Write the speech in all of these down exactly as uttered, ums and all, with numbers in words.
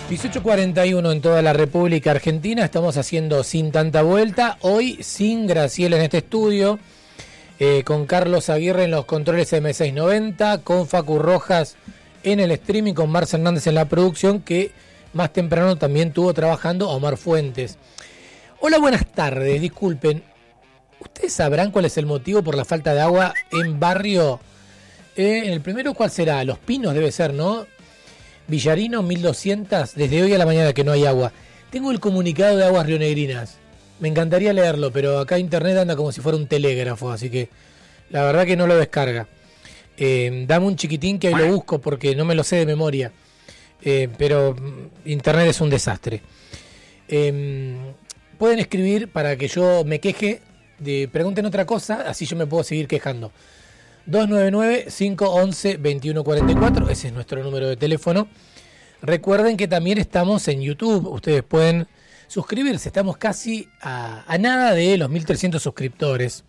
dieciocho cuarenta y uno en toda la República Argentina. Estamos haciendo Sin Tanta Vuelta. Hoy sin Graciela en este estudio, eh, con Carlos Aguirre en los controles eme seiscientos noventa, con Facu Rojas en el streaming, con Marce Hernández en la producción, que más temprano también tuvo trabajando Omar Fuentes. Hola, buenas tardes. Disculpen, ¿ustedes sabrán cuál es el motivo por la falta de agua en barrio? Eh, en el primero, ¿cuál será? Los Pinos debe ser, ¿no? Villarino, mil doscientos, desde hoy a la mañana que no hay agua. Tengo el comunicado de Aguas Rionegrinas. Me encantaría leerlo, pero acá internet anda como si fuera un telégrafo, así que la verdad que no lo descarga. Eh, dame un chiquitín que ahí lo busco porque no me lo sé de memoria. Eh, pero internet es un desastre. Eh, pueden escribir para que yo me queje, de, pregunten otra cosa, así yo me puedo seguir quejando. dos nueve nueve, cinco once, veintiuno cuarenta y cuatro, ese es nuestro número de teléfono. Recuerden que también estamos en YouTube, ustedes pueden suscribirse, estamos casi a, a nada de los mil trescientos suscriptores.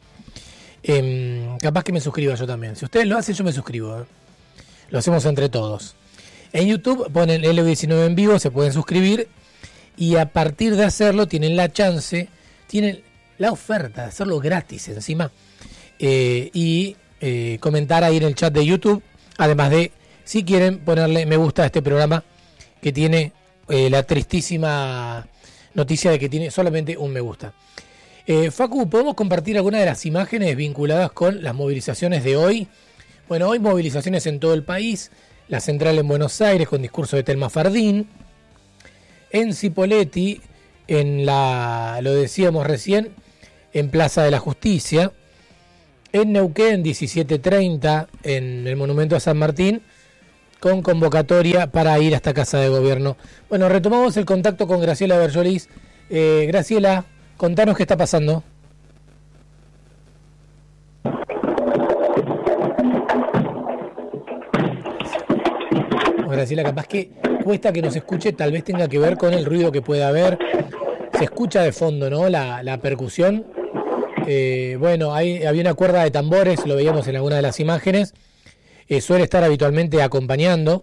Eh, capaz que me suscriba yo también, si ustedes lo hacen yo me suscribo, ¿eh? Lo hacemos entre todos. En YouTube ponen L diecinueve en vivo, se pueden suscribir y a partir de hacerlo tienen la chance, tienen la oferta de hacerlo gratis encima, eh, y Eh, comentar ahí en el chat de YouTube, además de, si quieren, ponerle me gusta a este programa que tiene eh, la tristísima noticia de que tiene solamente un me gusta. eh, Facu, ¿podemos compartir alguna de las imágenes vinculadas con las movilizaciones de hoy? Bueno, hoy movilizaciones en todo el país, la central en Buenos Aires con discurso de Telma Fardín, en Cipolletti, en la, lo decíamos recién, en Plaza de la Justicia, en Neuquén, diecisiete treinta, en el Monumento a San Martín, con convocatoria para ir hasta Casa de Gobierno. Bueno, retomamos el contacto con Graciela Berjolis. Eh, Graciela, contanos qué está pasando. Graciela, capaz que cuesta que nos escuche, tal vez tenga que ver con el ruido que puede haber. Se escucha de fondo, ¿no? La, la percusión. Eh, bueno, ahí había una cuerda de tambores, lo veíamos en alguna de las imágenes, eh, suele estar habitualmente acompañando,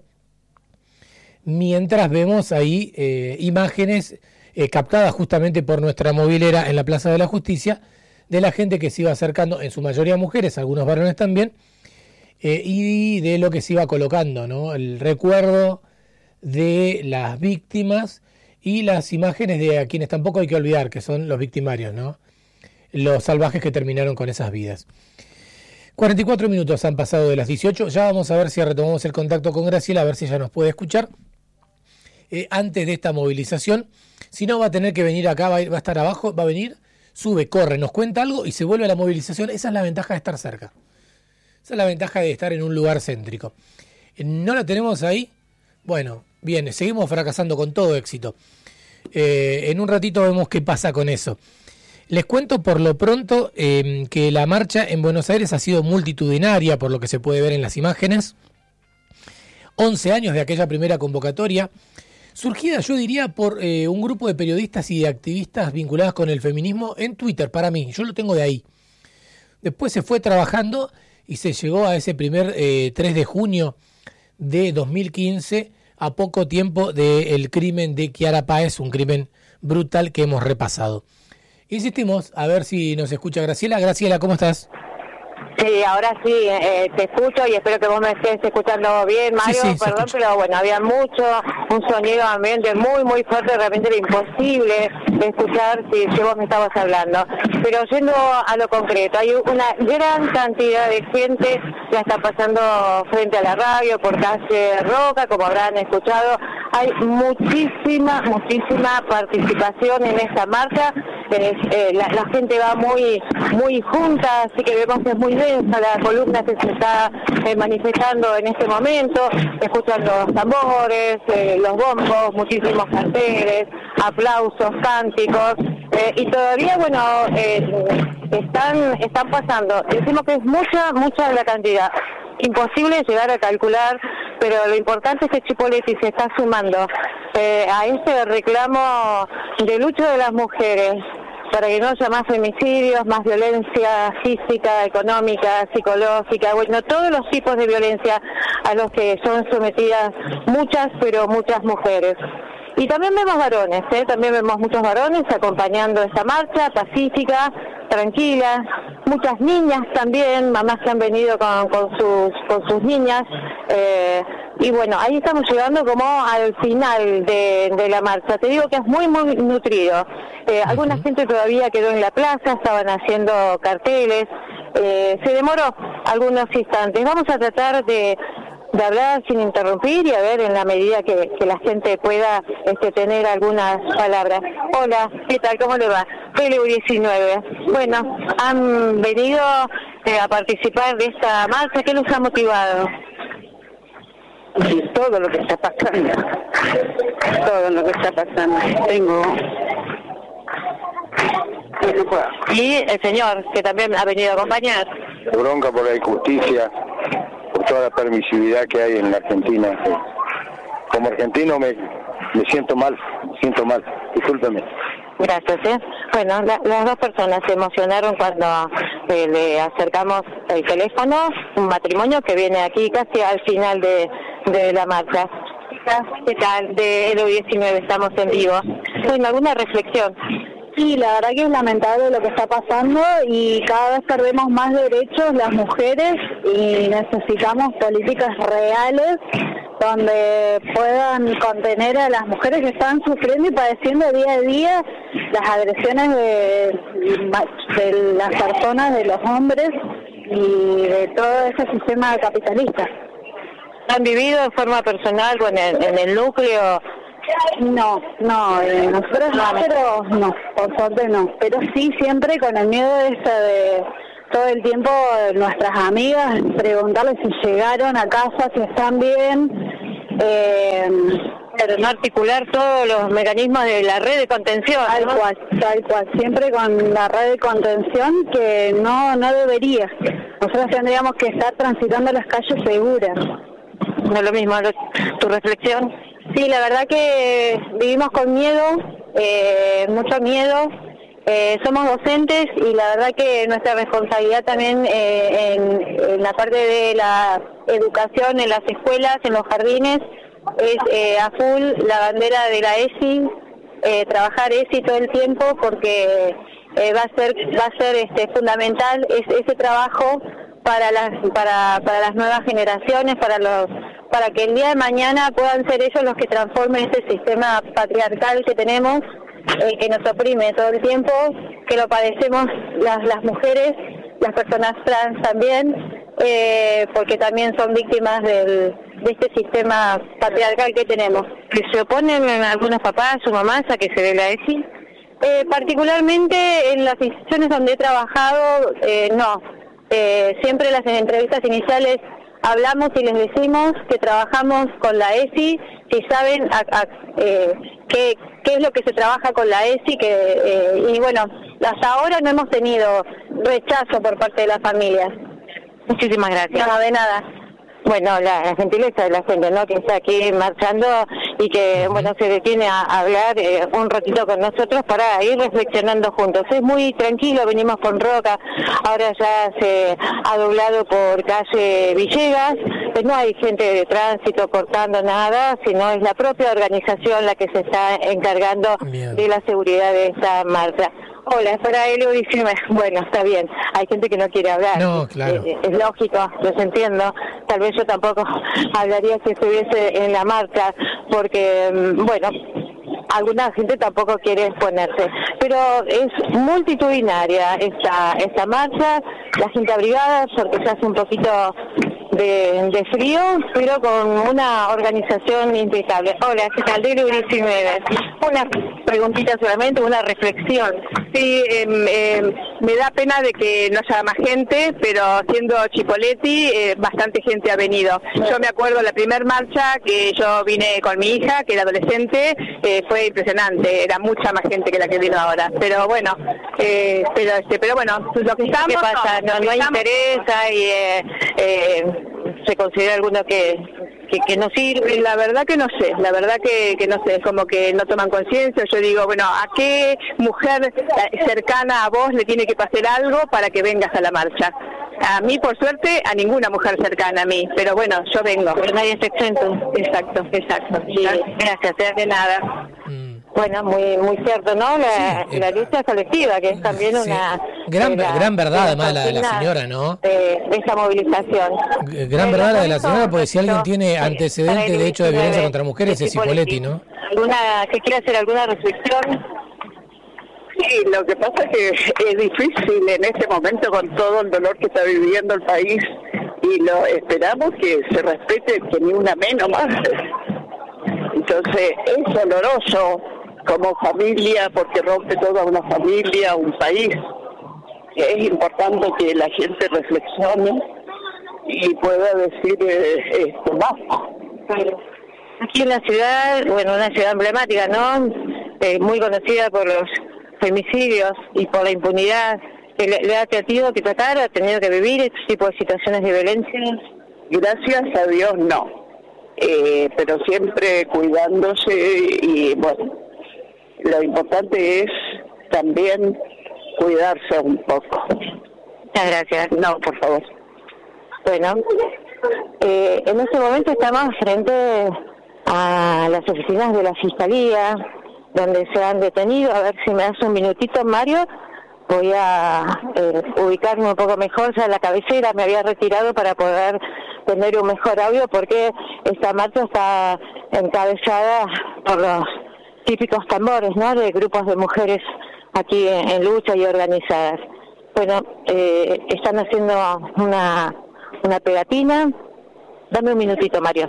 mientras vemos ahí eh, imágenes eh, captadas justamente por nuestra movilera en la Plaza de la Justicia, de la gente que se iba acercando, en su mayoría mujeres, algunos varones también, eh, y de lo que se iba colocando, ¿no? El recuerdo de las víctimas y las imágenes de a quienes tampoco hay que olvidar, que son los victimarios, ¿no? Los salvajes que terminaron con esas vidas. cuarenta y cuatro minutos han pasado de las dieciocho. Ya vamos a ver si retomamos el contacto con Graciela, a ver si ella nos puede escuchar eh, antes de esta movilización. Si no, va a tener que venir acá, va a, ir, va a estar abajo, va a venir, sube, corre, nos cuenta algo y se vuelve a la movilización. Esa es la ventaja de estar cerca. Esa es la ventaja de estar en un lugar céntrico. ¿No la tenemos ahí? Bueno, bien, seguimos fracasando con todo éxito. Eh, en un ratito vemos qué pasa con eso. Les cuento por lo pronto eh, que la marcha en Buenos Aires ha sido multitudinaria, por lo que se puede ver en las imágenes. once años de aquella primera convocatoria, surgida yo diría por eh, un grupo de periodistas y de activistas vinculados con el feminismo en Twitter, para mí, yo lo tengo de ahí. Después se fue trabajando y se llegó a ese primer eh, tres de junio de dos mil quince, a poco tiempo del crimen de Kiara Páez, un crimen brutal que hemos repasado. Insistimos, a ver si nos escucha Graciela. Graciela, ¿cómo estás? Sí, ahora sí, eh, te escucho y espero que vos me estés escuchando bien, Mario, sí, sí, perdón, pero bueno, había mucho, un sonido ambiente muy, muy fuerte, realmente era imposible de escuchar si, si vos me estabas hablando. Pero yendo a lo concreto, hay una gran cantidad de gente que está pasando frente a la radio, por calle Roca, como habrán escuchado, hay muchísima, muchísima participación en esta marcha, eh, eh, la, la gente va muy, muy junta, así que vemos que es muy densa la columna que se está eh, manifestando en este momento, escuchan los tambores, eh, los bombos, muchísimos carteles, aplausos, cánticos, eh, y todavía, bueno, eh, están, están pasando, decimos que es mucha, mucha la cantidad. Imposible llegar a calcular, pero lo importante es que Cipolletti se está sumando eh, a este reclamo de lucha de las mujeres para que no haya más femicidios, más violencia física, económica, psicológica, bueno, todos los tipos de violencia a los que son sometidas muchas, pero muchas mujeres. Y también vemos varones, ¿eh? también vemos muchos varones acompañando esta marcha pacífica, tranquila, muchas niñas también, mamás que han venido con, con sus con sus niñas, eh, y bueno, ahí estamos llegando como al final de, de la marcha. Te digo que es muy muy nutrido. Eh, uh-huh. Alguna gente todavía quedó en la plaza, estaban haciendo carteles, eh, se demoró algunos instantes. Vamos a tratar de de hablar sin interrumpir y a ver en la medida que, que la gente pueda este, tener algunas palabras. Hola, ¿qué tal? ¿Cómo le va? L U diecinueve. Bueno, han venido eh, a participar de esta marcha. ¿Qué los ha motivado? Sí, todo lo que está pasando. Todo lo que está pasando. Tengo... Y el señor, que también ha venido a acompañar. Bronca por la injusticia, por toda la permisividad que hay en la Argentina. Como argentino me, me siento mal, me siento mal, discúlpeme. Gracias, ¿eh? Bueno, la, las dos personas se emocionaron cuando eh, le acercamos el teléfono, un matrimonio que viene aquí casi al final de, de la marcha. ¿Qué tal? De L U diecinueve, estamos en vivo. Bueno, ¿alguna reflexión? Sí, la verdad que es lamentable lo que está pasando y cada vez perdemos más derechos las mujeres y necesitamos políticas reales donde puedan contener a las mujeres que están sufriendo y padeciendo día a día las agresiones de, de las personas, de los hombres y de todo ese sistema capitalista. ¿Han vivido de forma personal con el, en el núcleo? No, no, eh, nosotros no, pero no, por suerte no, pero sí siempre con el miedo ese de todo el tiempo nuestras amigas preguntarles si llegaron a casa, si están bien, eh, pero no articular todos los mecanismos de la red de contención. Tal ¿no? cual, tal cual, siempre con la red de contención que no, no debería, nosotros tendríamos que estar transitando las calles seguras. No es lo mismo, ¿tu reflexión? Sí, la verdad que vivimos con miedo, eh, mucho miedo, eh, somos docentes y la verdad que nuestra responsabilidad también eh, en, en la parte de la educación en las escuelas, en los jardines, es eh, a full la bandera de la E S I, eh, trabajar E S I todo el tiempo porque eh, va a ser va a ser este fundamental ese, ese trabajo para las para para las nuevas generaciones, para los para que el día de mañana puedan ser ellos los que transformen este sistema patriarcal que tenemos, eh, que nos oprime todo el tiempo, que lo padecemos las las mujeres, las personas trans también, eh, porque también son víctimas del, de este sistema patriarcal que tenemos. ¿Que se oponen algunos papás o mamás a que se dé la E S I? Eh, particularmente en las instituciones donde he trabajado, eh, no. Eh, siempre en las entrevistas iniciales hablamos y les decimos que trabajamos con la E S I, si saben a, a, eh, qué, qué es lo que se trabaja con la E S I, que eh, y bueno, hasta ahora no hemos tenido rechazo por parte de las familias. Muchísimas gracias. No, de nada. Bueno, la, la gentileza de la gente, ¿no?, que está aquí marchando y que, bueno, se detiene a, a hablar eh, un ratito con nosotros para ir reflexionando juntos. Es muy tranquilo, venimos con Roca, ahora ya se ha doblado por calle Villegas, pues no hay gente de tránsito cortando nada, sino es la propia organización la que se está encargando Bien. de la seguridad de esta marcha. Hola, es para L U diecinueve. Bueno, está bien. Hay gente que no quiere hablar. No, claro. Es, es lógico, los entiendo. Tal vez yo tampoco hablaría si estuviese en la marcha, porque, bueno, alguna gente tampoco quiere exponerse. Pero es multitudinaria esta, esta marcha, la gente abrigada, porque se hace un poquito de, de frío, pero con una organización impecable. Hola, ¿qué tal? L U diecinueve. Una preguntita solamente, una reflexión. Sí, eh, eh, me da pena de que no haya más gente, pero siendo Chipoleti, eh, bastante gente ha venido. Yo me acuerdo la primer marcha que yo vine con mi hija, que era adolescente, eh, fue impresionante, era mucha más gente que la que vino ahora. Pero bueno, eh, pero este, pero bueno, lo que estamos... ¿Qué pasa? No, no, no hay estamos... interés, hay, eh, eh, se considera alguno que... Que, que no sirve. La verdad que no sé, la verdad que, que no sé, es como que no toman conciencia. Yo digo, bueno, ¿a qué mujer cercana a vos le tiene que pasar algo para que vengas a la marcha? A mí, por suerte, a ninguna mujer cercana a mí, pero bueno, yo vengo. Pero nadie está exento. Exacto, exacto. Sí, gracias, De nada. Mm. Bueno, muy muy cierto, ¿no? La, Sí, la eh, lucha colectiva, que es también sí. una... Gran, de la- gran verdad, de además, la de la consignas señora, ¿no? De, de esta movilización. G- Gran Eh, verdad la de por la eso, señora, porque si alguien yo- tiene sí, antecedentes para el de hecho de violencia diecinueve, contra mujeres es Cipoletti, ¿no? ¿Alguna, que quiera hacer alguna reflexión? Sí, lo que pasa es que es difícil en este momento con todo el dolor que está viviendo el país y lo esperamos que se respete, que ni una menos más. Entonces es doloroso como familia porque rompe toda una familia, un país. Es importante que la gente reflexione y pueda decir eh, esto, basta. Aquí en la ciudad, bueno, una ciudad emblemática, ¿no? Eh, muy conocida por los femicidios y por la impunidad que le, le ha tenido que tratar, ha tenido que vivir este tipo de situaciones de violencia. Gracias a Dios no, eh, pero siempre cuidándose y bueno, lo importante es también cuidarse un poco. Muchas gracias. No, por favor. Bueno, eh, en este momento estamos frente a las oficinas de la Fiscalía, donde se han detenido. A ver si me das un minutito, Mario. Voy a eh, ubicarme un poco mejor. Ya la cabecera me había retirado para poder tener un mejor audio, porque esta marcha está encabezada por los típicos tambores, ¿no?, de grupos de mujeres aquí en, en lucha y organizadas. Bueno, eh, están haciendo una, una pegatina. Dame un minutito, Mario.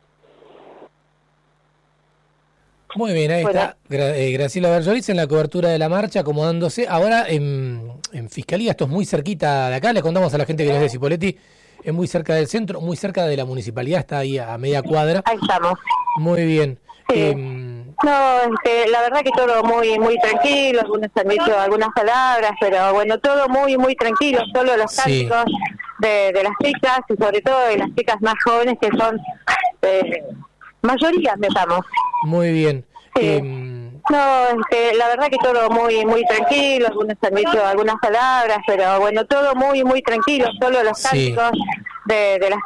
Muy bien, ahí Bueno. está Gra- eh, Graciela Bergoris en la cobertura de la marcha, acomodándose. Ahora en, en Fiscalía, esto es muy cerquita de acá, le contamos a la gente que no es de Cipoletti, es muy cerca del centro, muy cerca de la municipalidad, está ahí a media cuadra. Ahí estamos. Muy bien. Sí. Eh, No, este, la verdad que todo muy muy tranquilo, algunos han dicho algunas palabras, pero bueno, todo muy muy tranquilo, solo los Sí. cánticos de, de las chicas y sobre todo de las chicas más jóvenes que son eh, mayoría, metamos. muy bien. Sí. Eh, No, este, la verdad que todo muy muy tranquilo, algunos han dicho algunas palabras, pero bueno, todo muy muy tranquilo, solo los Sí. cánticos de, de las